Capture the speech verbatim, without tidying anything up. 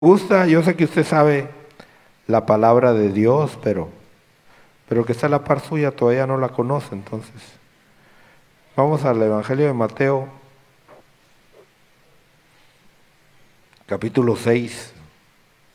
Gusta, yo sé que usted sabe la palabra de Dios, pero, pero que está a la par suya todavía no la conoce. Entonces, vamos al Evangelio de Mateo, capítulo seis.